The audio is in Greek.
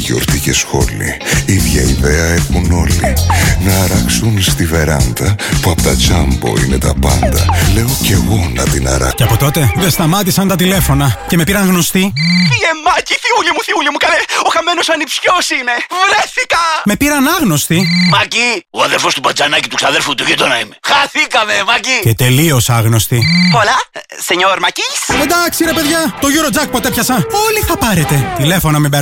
γιορτή και σχόλη. Ίδια ιδέα έχουν όλοι. Να αράξουν στη βεράντα που απ' τα τζάμπο είναι τα πάντα. Λέω κι εγώ να την αράξω. Και από τότε δεν σταμάτησαν τα τηλέφωνα και με πήραν γνωστοί. Μάκη, θειούλη μου, καλέ. Ο χαμένος ανιψιός είμαι. Βρέθηκα. Με πήραν άγνωστοι. Μάκη, ο αδερφός του Μπατζανάκη του ξαδέρφου του γείτονα είμαι. Χαθήκαμε, Μάκη. Και τελείως άγνωστοι. Hola, señor Μακής. Εντάξει ρε παιδιά, το Eurojackpot έπιασα. Όλοι θα πάρετε. Τηλέφωνα με